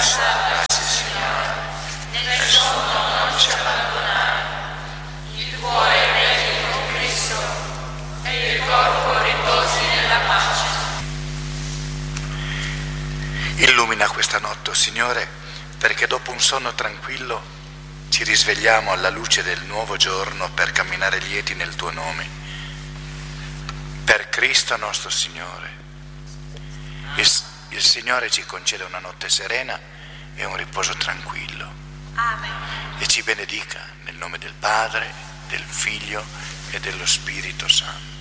Grazie Signore. Nel sonno non ci abbandonare. Il cuore regni con Cristo e il corpo riposi nella pace. Illumina questa notte, Signore, perché dopo un sonno tranquillo ci risvegliamo alla luce del nuovo giorno per camminare lieti nel Tuo nome. Per Cristo nostro Signore. Il Signore ci concede una notte serena e un riposo tranquillo. Amen. E ci benedica nel nome del Padre, del Figlio e dello Spirito Santo.